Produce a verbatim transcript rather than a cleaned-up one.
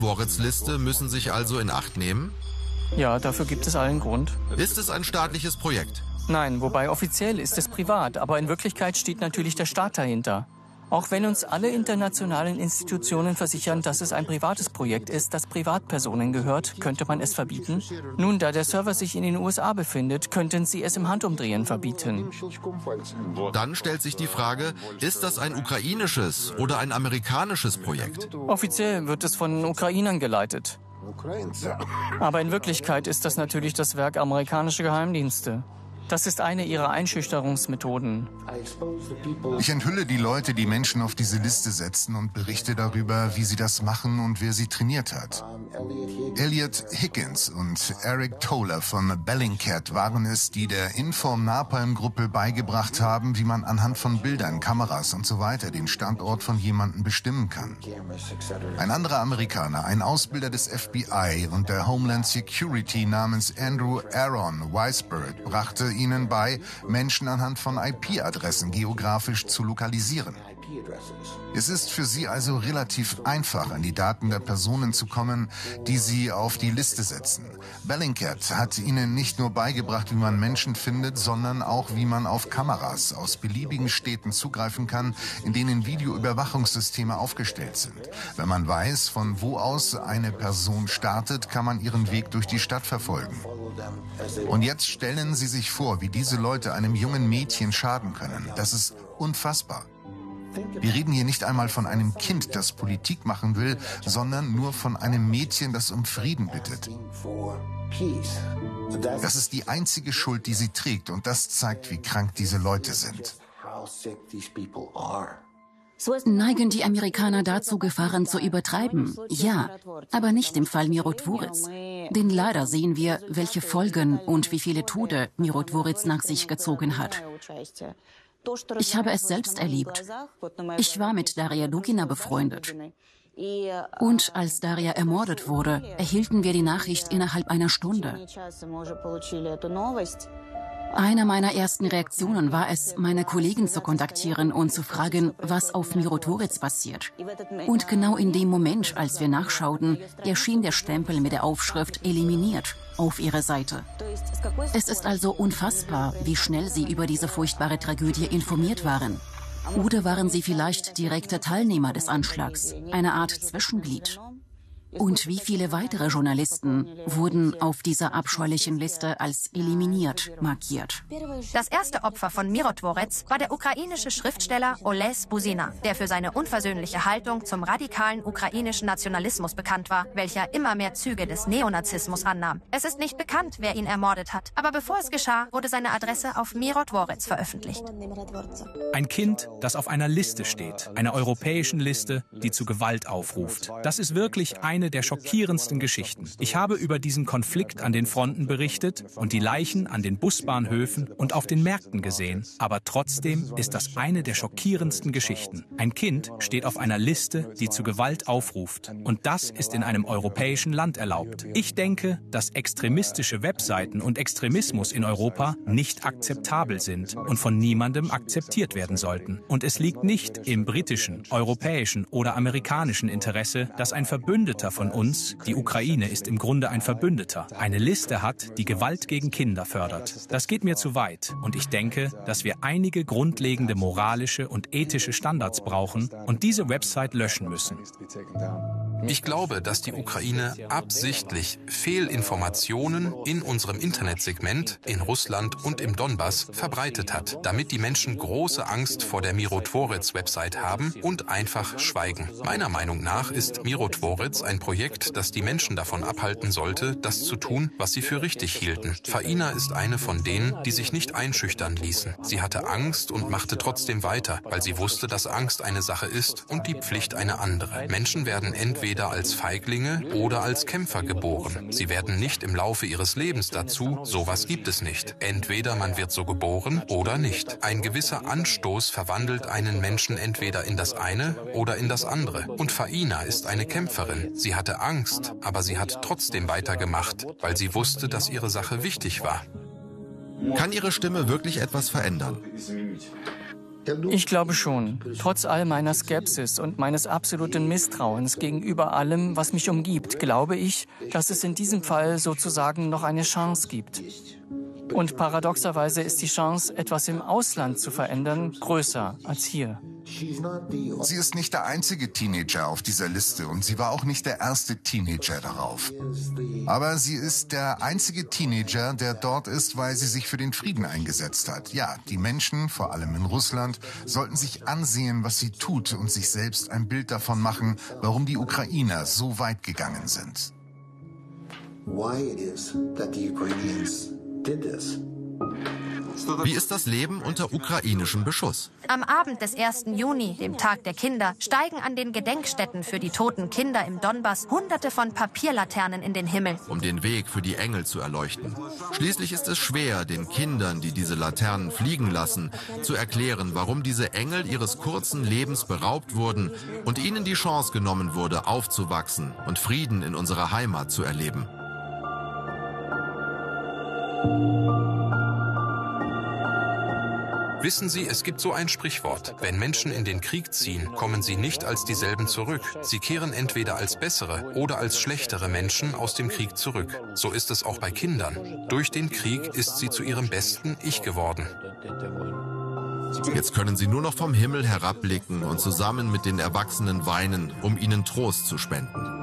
Mirotvorets-Liste müssen sich also in Acht nehmen? Ja, dafür gibt es allen Grund. Ist es ein staatliches Projekt? Nein, wobei offiziell ist es privat, aber in Wirklichkeit steht natürlich der Staat dahinter. Auch wenn uns alle internationalen Institutionen versichern, dass es ein privates Projekt ist, das Privatpersonen gehört, könnte man es verbieten? Nun, da der Server sich in den U S A befindet, könnten sie es im Handumdrehen verbieten. Dann stellt sich die Frage, ist das ein ukrainisches oder ein amerikanisches Projekt? Offiziell wird es von Ukrainern geleitet. Aber in Wirklichkeit ist das natürlich das Werk amerikanischer Geheimdienste. Das ist eine ihrer Einschüchterungsmethoden. Ich enthülle die Leute, die Menschen auf diese Liste setzen und berichte darüber, wie sie das machen und wer sie trainiert hat. Elliot Higgins und Eric Toller von Bellingcat waren es, die der Inform-Napalm-Gruppe beigebracht haben, wie man anhand von Bildern, Kameras und so weiter den Standort von jemandem bestimmen kann. Ein anderer Amerikaner, ein Ausbilder des F B I und der Homeland Security namens Andrew Aaron Weisbird, brachte ihnen bei, Menschen anhand von I P-Adressen geografisch zu lokalisieren. Es ist für sie also relativ einfach, an die Daten der Personen zu kommen, die sie auf die Liste setzen. Bellingcat hat ihnen nicht nur beigebracht, wie man Menschen findet, sondern auch, wie man auf Kameras aus beliebigen Städten zugreifen kann, in denen Videoüberwachungssysteme aufgestellt sind. Wenn man weiß, von wo aus eine Person startet, kann man ihren Weg durch die Stadt verfolgen. Und jetzt stellen Sie sich vor, wie diese Leute einem jungen Mädchen schaden können. Das ist unfassbar. Wir reden hier nicht einmal von einem Kind, das Politik machen will, sondern nur von einem Mädchen, das um Frieden bittet. Das ist die einzige Schuld, die sie trägt, und das zeigt, wie krank diese Leute sind. Neigen die Amerikaner dazu, Gefahren zu übertreiben? Ja, aber nicht im Fall Mirotvorets. Denn leider sehen wir, welche Folgen und wie viele Tode Mirotvorets nach sich gezogen hat. Ich habe es selbst erlebt. Ich war mit Daria Dugina befreundet. Und als Daria ermordet wurde, erhielten wir die Nachricht innerhalb einer Stunde. Eine meiner ersten Reaktionen war es, meine Kollegen zu kontaktieren und zu fragen, was auf Mirotvorets passiert. Und genau in dem Moment, als wir nachschauten, erschien der Stempel mit der Aufschrift "Eliminiert" auf ihrer Seite. Es ist also unfassbar, wie schnell sie über diese furchtbare Tragödie informiert waren. Oder waren sie vielleicht direkte Teilnehmer des Anschlags, eine Art Zwischenglied? Und wie viele weitere Journalisten wurden auf dieser abscheulichen Liste als eliminiert markiert? Das erste Opfer von Mirotvorets war der ukrainische Schriftsteller Oles Buzina, der für seine unversöhnliche Haltung zum radikalen ukrainischen Nationalismus bekannt war, welcher immer mehr Züge des Neonazismus annahm. Es ist nicht bekannt, wer ihn ermordet hat, aber bevor es geschah, wurde seine Adresse auf Mirotvorets veröffentlicht. Ein Kind, das auf einer Liste steht, einer europäischen Liste, die zu Gewalt aufruft. Das ist wirklich ein Eine der schockierendsten Geschichten. Ich habe über diesen Konflikt an den Fronten berichtet und die Leichen an den Busbahnhöfen und auf den Märkten gesehen. Aber trotzdem ist das eine der schockierendsten Geschichten. Ein Kind steht auf einer Liste, die zu Gewalt aufruft. Und das ist in einem europäischen Land erlaubt. Ich denke, dass extremistische Webseiten und Extremismus in Europa nicht akzeptabel sind und von niemandem akzeptiert werden sollten. Und es liegt nicht im britischen, europäischen oder amerikanischen Interesse, dass ein Verbündeter von uns, die Ukraine ist im Grunde ein Verbündeter, eine Liste hat, die Gewalt gegen Kinder fördert. Das geht mir zu weit und ich denke, dass wir einige grundlegende moralische und ethische Standards brauchen und diese Website löschen müssen. Ich glaube, dass die Ukraine absichtlich Fehlinformationen in unserem Internetsegment in Russland und im Donbass verbreitet hat, damit die Menschen große Angst vor der Mirotvorets-Website haben und einfach schweigen. Meiner Meinung nach ist Mirotvorets ein Projekt, das die Menschen davon abhalten sollte, das zu tun, was sie für richtig hielten. Faina ist eine von denen, die sich nicht einschüchtern ließen. Sie hatte Angst und machte trotzdem weiter, weil sie wusste, dass Angst eine Sache ist und die Pflicht eine andere. Menschen werden entweder als Feiglinge oder als Kämpfer geboren. Sie werden nicht im Laufe ihres Lebens dazu, sowas gibt es nicht. Entweder man wird so geboren oder nicht. Ein gewisser Anstoß verwandelt einen Menschen entweder in das eine oder in das andere. Und Faina ist eine Kämpferin. Sie hatte Angst, aber sie hat trotzdem weitergemacht, weil sie wusste, dass ihre Sache wichtig war. Kann Ihre Stimme wirklich etwas verändern? Ich glaube schon. Trotz all meiner Skepsis und meines absoluten Misstrauens gegenüber allem, was mich umgibt, glaube ich, dass es in diesem Fall sozusagen noch eine Chance gibt. Und paradoxerweise ist die Chance, etwas im Ausland zu verändern, größer als hier. Sie ist nicht der einzige Teenager auf dieser Liste und sie war auch nicht der erste Teenager darauf. Aber sie ist der einzige Teenager, der dort ist, weil sie sich für den Frieden eingesetzt hat. Ja, die Menschen, vor allem in Russland, sollten sich ansehen, was sie tut und sich selbst ein Bild davon machen, warum die Ukrainer so weit gegangen sind. Why it is that the Ukrainians did this? Wie ist das Leben unter ukrainischem Beschuss? Am Abend des ersten Juni, dem Tag der Kinder, steigen an den Gedenkstätten für die toten Kinder im Donbass Hunderte von Papierlaternen in den Himmel. Um den Weg für die Engel zu erleuchten. Schließlich ist es schwer, den Kindern, die diese Laternen fliegen lassen, zu erklären, warum diese Engel ihres kurzen Lebens beraubt wurden und ihnen die Chance genommen wurde, aufzuwachsen und Frieden in unserer Heimat zu erleben. Wissen Sie, es gibt so ein Sprichwort. Wenn Menschen in den Krieg ziehen, kommen sie nicht als dieselben zurück. Sie kehren entweder als bessere oder als schlechtere Menschen aus dem Krieg zurück. So ist es auch bei Kindern. Durch den Krieg ist sie zu ihrem besten Ich geworden. Jetzt können sie nur noch vom Himmel herabblicken und zusammen mit den Erwachsenen weinen, um ihnen Trost zu spenden.